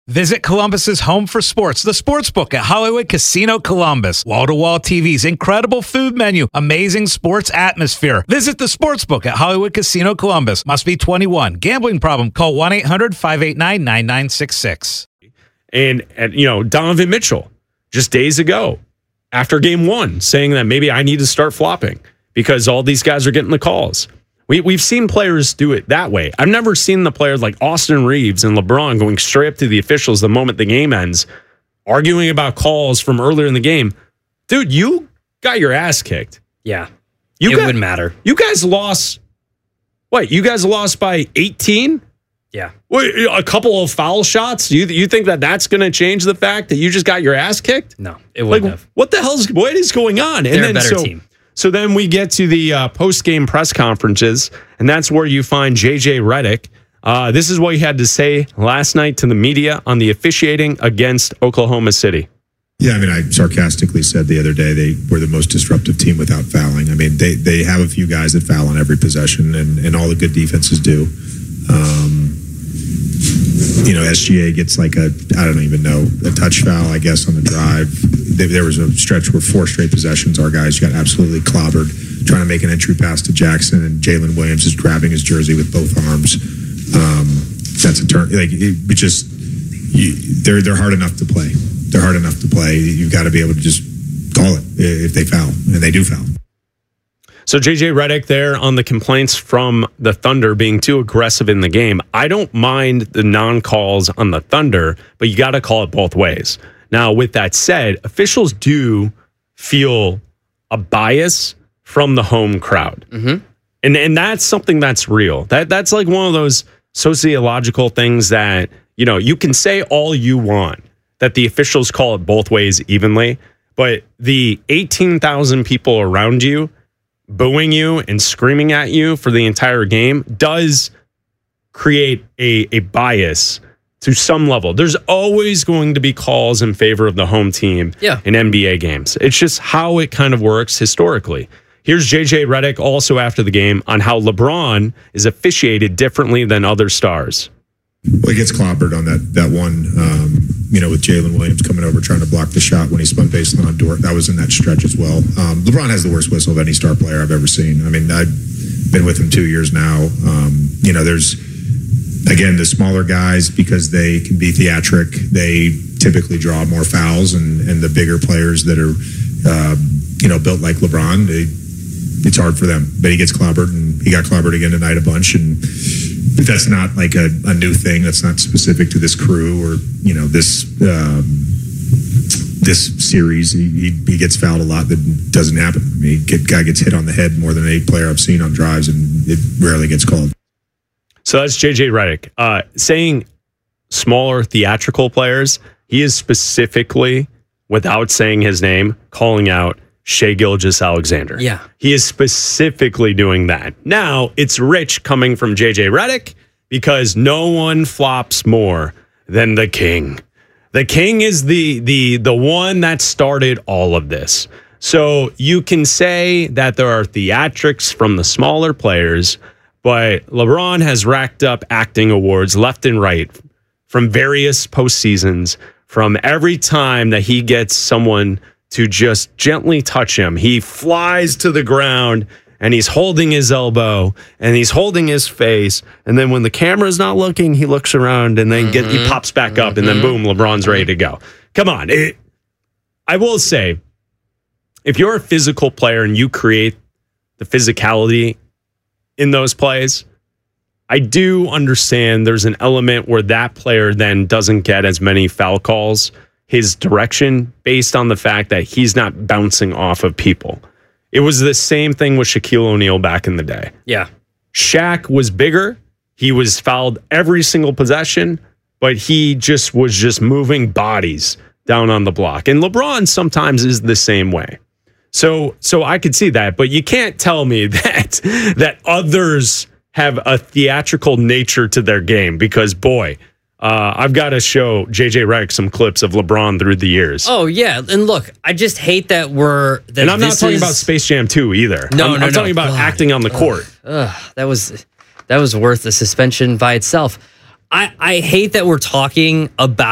Visit Columbus's home for sports, the Sportsbook at Hollywood Casino Columbus. Wall-to-wall TVs, incredible food menu, amazing sports atmosphere. Visit the Sportsbook at Hollywood Casino Columbus. Must be 21. Gambling problem? Call 1-800-589-9966. And Donovan Mitchell, just days ago, after game one, saying that maybe I need to start flopping because all these guys are getting the calls. We've seen players do it that way. I've never seen the players like Austin Reeves and LeBron going straight up to the officials the moment the game ends, arguing about calls from earlier in the game. Dude, you got your ass kicked. Yeah, it wouldn't matter. You guys lost. What? You guys lost by 18? Yeah. Wait, a couple of foul shots? You think that's going to change the fact that you just got your ass kicked? No, it wouldn't have. What is going on? They're a better team. So then we get to the post-game press conferences, and that's where you find J.J. Redick. This is what he had to say last night to the media on the officiating against Oklahoma City. Yeah, I mean, I sarcastically said the other day they were the most disruptive team without fouling. I mean, they have a few guys that foul on every possession, and all the good defenses do. SGA gets like a touch foul, I guess, on the drive. There was a stretch where 4 straight possessions, our guys got absolutely clobbered trying to make an entry pass to Jackson, and Jalen Williams is grabbing his jersey with both arms. That's a turn. They're hard enough to play. They're hard enough to play. You've got to be able to just call it if they foul, and they do foul. So J.J. Redick there on the complaints from the Thunder being too aggressive in the game. I don't mind the non-calls on the Thunder, but you got to call it both ways. Now, with that said, officials do feel a bias from the home crowd. Mm-hmm. And that's something that's real. That's like one of those sociological things that, you can say all you want, that the officials call it both ways evenly, but the 18,000 people around you booing you and screaming at you for the entire game does create a bias to some level. There's always going to be calls in favor of the home team in NBA games. It's just how it kind of works historically. Here's J.J. Redick also after the game on how LeBron is officiated differently than other stars. Well, he gets clobbered on that one, with Jalen Williams coming over trying to block the shot when he spun baseline on Dort. That was in that stretch as well. LeBron has the worst whistle of any star player I've ever seen. I mean, I've been with him 2 years now. There's, again, the smaller guys, because they can be theatric, they typically draw more fouls, and the bigger players that are, built like LeBron, it's hard for them. But he gets clobbered, and he got clobbered again tonight a bunch, and that's not like a new thing. That's not specific to this crew or this series. He gets fouled a lot. That doesn't happen. I mean, guy gets hit on the head more than any player I've seen on drives, and it rarely gets called. So that's J.J. Redick saying smaller theatrical players. He is specifically, without saying his name, calling out Shai Gilgeous-Alexander. Yeah. He is specifically doing that. Now, it's rich coming from J.J. Redick because no one flops more than the king. The king is the one that started all of this. So you can say that there are theatrics from the smaller players, but LeBron has racked up acting awards left and right from various postseasons, from every time that he gets someone to just gently touch him. He flies to the ground and he's holding his elbow and he's holding his face. And then when the camera's not looking, he looks around and then he pops back up and then boom, LeBron's ready to go. Come on. I will say, if you're a physical player and you create the physicality in those plays, I do understand there's an element where that player then doesn't get as many foul calls his direction based on the fact that he's not bouncing off of people. It was the same thing with Shaquille O'Neal back in the day. Yeah. Shaq was bigger. He was fouled every single possession, but he was just moving bodies down on the block. And LeBron sometimes is the same way. So I could see that, but you can't tell me that others have a theatrical nature to their game because, boy, I've got to show J.J. Redick some clips of LeBron through the years. Oh, yeah. And look, I just hate that and I'm not talking about Space Jam 2 either. I'm talking about acting on the court. That was worth the suspension by itself. I hate that we're talking about